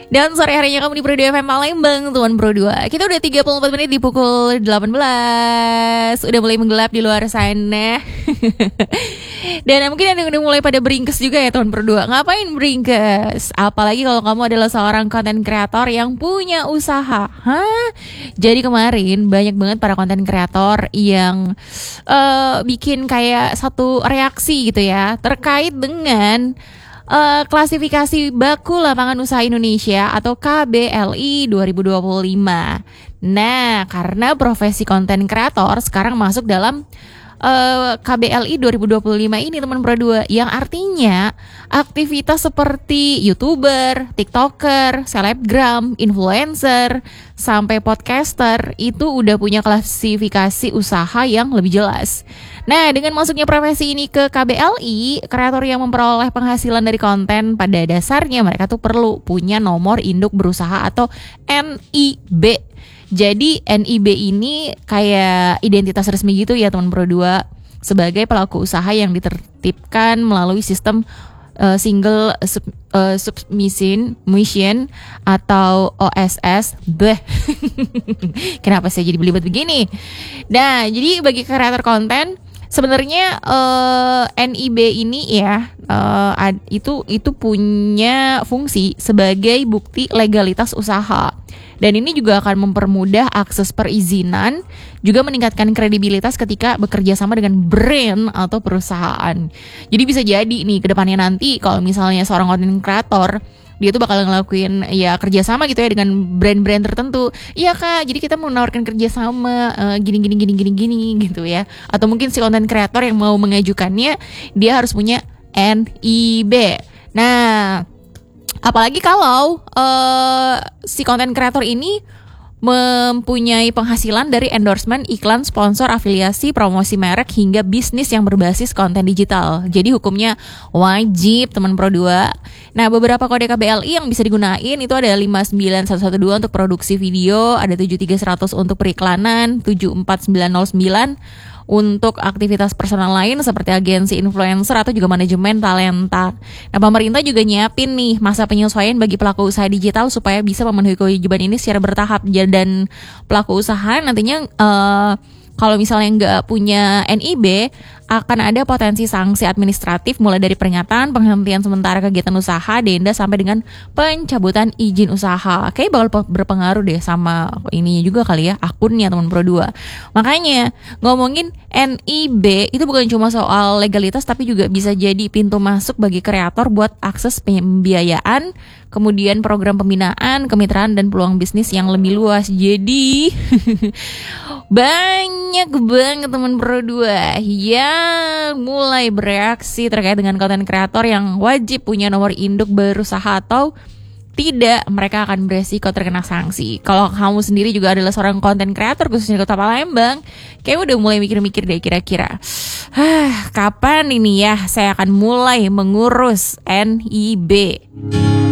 Dan sore harinya kamu di Pro 2 FM Palembang, Tuan Pro 2. Kita udah 34 menit di pukul 18. Udah mulai menggelap di luar sana. Dan mungkin ada yang udah mulai pada beringkes juga ya Tuan Pro 2. Ngapain beringkes? Apalagi kalau kamu adalah seorang konten kreator yang punya usaha. Jadi kemarin banyak banget para konten kreator yang bikin kayak satu reaksi gitu ya terkait dengan klasifikasi Baku Lapangan Usaha Indonesia atau KBLI 2025. Nah, karena profesi konten kreator sekarang masuk dalam KBLI 2025 ini teman Pro 2, yang artinya aktivitas seperti YouTuber, TikToker, selebgram, influencer, sampai podcaster itu udah punya klasifikasi usaha yang lebih jelas. Nah, dengan masuknya profesi ini ke KBLI, kreator yang memperoleh penghasilan dari konten pada dasarnya mereka tuh perlu punya nomor induk berusaha atau NIB. Jadi NIB ini kayak identitas resmi gitu ya teman Pro 2, sebagai pelaku usaha yang ditertibkan melalui sistem single submission atau OSS. Kenapa saya jadi belibet begini? Nah, jadi bagi kreator konten sebenarnya NIB ini ya itu punya fungsi sebagai bukti legalitas usaha. Dan ini juga akan mempermudah akses perizinan, juga meningkatkan kredibilitas ketika bekerja sama dengan brand atau perusahaan. Jadi bisa jadi nih ke depannya nanti kalau misalnya seorang content creator dia tuh bakal ngelakuin ya kerjasama gitu ya dengan brand-brand tertentu. Iya Kak, jadi kita mau menawarkan kerjasama gini gitu ya. Atau mungkin si content creator yang mau mengajukannya dia harus punya NIB. Nah, apalagi kalau si content creator ini mempunyai penghasilan dari endorsement, iklan, sponsor, afiliasi, promosi merek, hingga bisnis yang berbasis konten digital. Jadi hukumnya wajib teman Pro 2. Nah, beberapa kode KBLI yang bisa digunain itu ada 59112 untuk produksi video, ada 73100 untuk periklanan, 74909 untuk aktivitas personal lain seperti agensi influencer atau juga manajemen talenta. Nah, pemerintah juga nyiapin nih masa penyesuaian bagi pelaku usaha digital supaya bisa memenuhi kewajiban ini secara bertahap. Dan pelaku usaha nantinya kalau misalnya nggak punya NIB akan ada potensi sanksi administratif mulai dari peringatan, penghentian sementara kegiatan usaha, denda sampai dengan pencabutan izin usaha. Kayaknya bakal berpengaruh deh sama ininya juga kali ya, akunnya teman Pro 2. Makanya ngomongin NIB itu bukan cuma soal legalitas tapi juga bisa jadi pintu masuk bagi kreator buat akses pembiayaan, kemudian program pembinaan, kemitraan dan peluang bisnis yang lebih luas. Jadi banyak banget teman Pro 2 yang mulai bereaksi terkait dengan konten kreator yang wajib punya nomor induk berusaha atau tidak, mereka akan beresiko terkena sanksi. Kalau kamu sendiri juga adalah seorang konten kreator khususnya di Kota Palembang, kayak udah mulai mikir-mikir deh kira-kira kapan ini ya saya akan mulai mengurus NIB.